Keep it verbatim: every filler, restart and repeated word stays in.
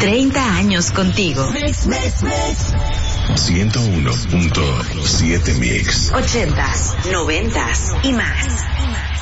treinta años contigo. ciento uno punto siete Mix. Ochentas, noventas y más.